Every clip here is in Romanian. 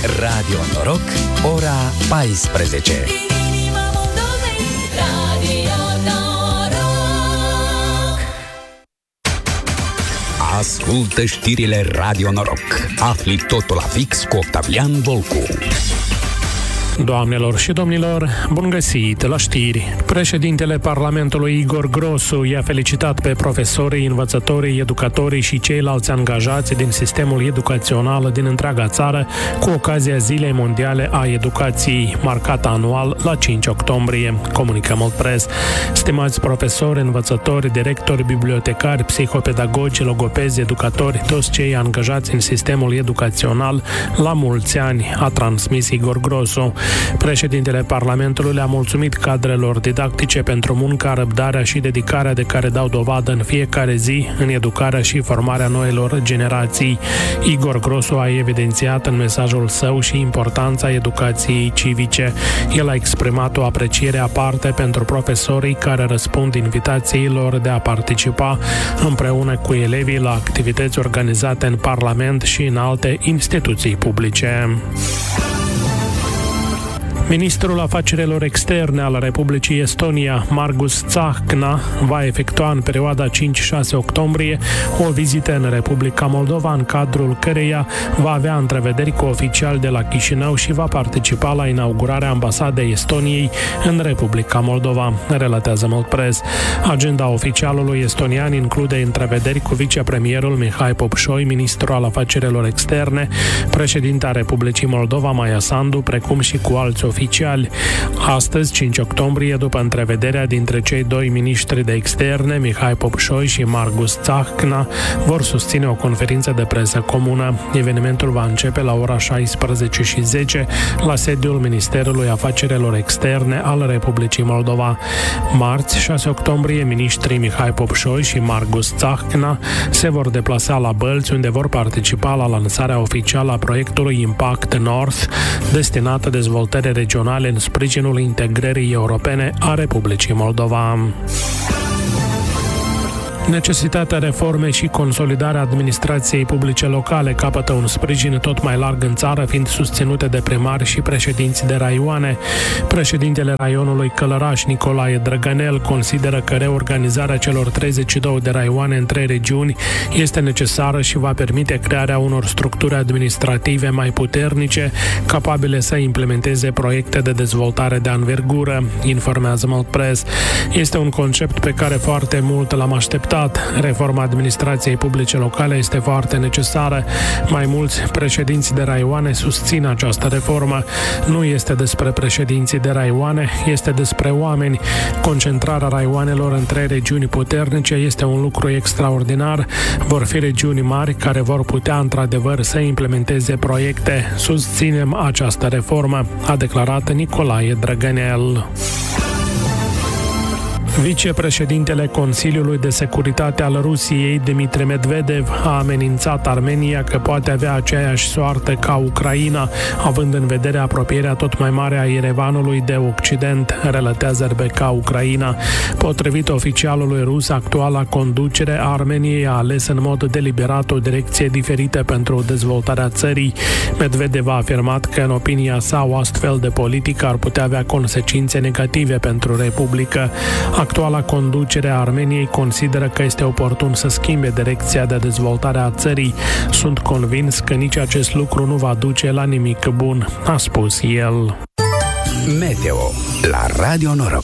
Radio Noroc, ora 14. Ascultă știrile Radio Noroc. Afli totul la fix cu Octavian Volcu. Doamnelor și domnilor, bun găsit la știri. Președintele Parlamentului Igor Grosu i-a felicitat pe profesorii, învățătorii, educatorii și ceilalți angajați din sistemul educațional din întreaga țară cu ocazia Zilei Mondiale a Educației, marcată anual la 5 octombrie, comunică Moldpress. Stimați profesori, învățători, directori, bibliotecari, psihopedagogi, logopezi, educatori, toți cei angajați în sistemul educațional, la mulți ani, a transmis Igor Grosu. Președintele Parlamentului le-a mulțumit cadrelor didactice pentru munca, răbdarea și dedicarea de care dau dovadă în fiecare zi în educarea și formarea noilor generații. Igor Grosu a evidențiat în mesajul său și importanța educației civice. El a exprimat o apreciere aparte pentru profesorii care răspund invitațiilor de a participa împreună cu elevii la activități organizate în Parlament și în alte instituții publice. Ministrul Afacerilor Externe al Republicii Estonia, Margus Tsahkna, va efectua în perioada 5-6 octombrie o vizită în Republica Moldova, în cadrul căreia va avea întrevederi cu oficiali de la Chișinău și va participa la inaugurarea ambasadei Estoniei în Republica Moldova, relatează Moldpress. Agenda oficialului estonian include întrevederi cu vicepremierul Mihai Popșoi, ministrul al Afacerilor Externe, președinta Republicii Moldova, Maia Sandu, precum și cu alți oficiali. Astăzi, 5 octombrie, după întrevederea dintre cei doi miniștri de externe, Mihai Popșoi și Margus Tsahkna, vor susține o conferință de presă comună. Evenimentul va începe la ora 16:10 la sediul Ministerului Afacerilor Externe al Republicii Moldova. Marți, 6 octombrie, miniștrii Mihai Popșoi și Margus Tsahkna se vor deplasa la Bălți, unde vor participa la lansarea oficială a proiectului Impact North, destinată dezvoltării regionale în sprijinul integrării europene a Republicii Moldova. Necesitatea reformei și consolidarea administrației publice locale capătă un sprijin tot mai larg în țară, fiind susținute de primari și președinți de raioane. Președintele raionului Călăraș, Nicolae Drăgănel, consideră că reorganizarea celor 32 de raioane în 3 regiuni este necesară și va permite crearea unor structuri administrative mai puternice, capabile să implementeze proiecte de dezvoltare de anvergură, informează Moldpress. Este un concept pe care foarte mult l-am așteptat. Reforma administrației publice locale este foarte necesară. Mai mulți președinți de raioane susțin această reformă. Nu este despre președinții de raioane, este despre oameni. Concentrarea raioanelor în 3 regiuni puternice este un lucru extraordinar. Vor fi regiuni mari care vor putea într-adevăr să implementeze proiecte. Susținem această reformă, a declarat Nicolae Drăgănel. Vicepreședintele Consiliului de Securitate al Rusiei, Dmitri Medvedev, a amenințat Armenia că poate avea aceeași soartă ca Ucraina, având în vedere apropierea tot mai mare a Yerevanului de Occident, relatează RBK Ucraina. Potrivit oficialului rus, actuala conducere a Armeniei a ales în mod deliberat o direcție diferită pentru dezvoltarea țării. Medvedev a afirmat că, în opinia sa, o astfel de politică ar putea avea consecințe negative pentru Republică. Actuala conducere a Armeniei consideră că este oportun să schimbe direcția de dezvoltare a țării. Sunt convins că nici acest lucru nu va duce la nimic bun, a spus el. Meteo la Radio Noroc.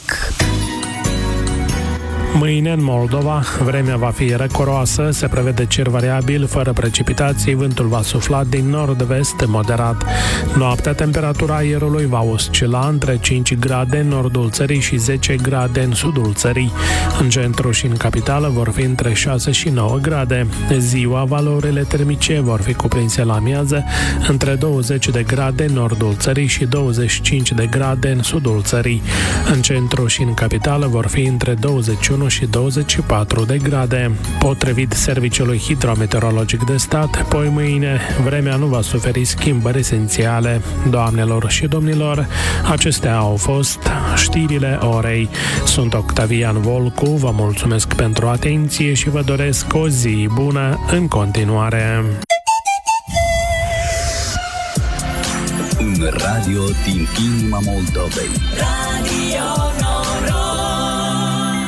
Mâine în Moldova, vremea va fi răcoroasă, se prevede cer variabil, fără precipitații, vântul va sufla din nord-vest moderat. Noaptea, temperatura aerului va oscila între 5 grade în nordul țării și 10 grade în sudul țării. În centru și în capitală vor fi între 6 și 9 grade. Ziua, valorile termice vor fi cuprinse la amiază între 20 de grade în nordul țării și 25 de grade în sudul țării. În centru și în capitală vor fi între 21 și 24 de grade. Potrivit Serviciului Hidrometeorologic de Stat, poi mâine vremea nu va suferi schimbări esențiale. Doamnelor și domnilor, acestea au fost știrile orei. Sunt Octavian Volcu, vă mulțumesc pentru atenție și vă doresc o zi bună în continuare. Un radio din inima Moldovei. Radio Noroc.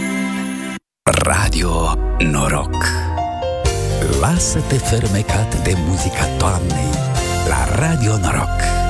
Radio Noroc. Lasă-te fermecat de muzica toamnei la Radio Noroc.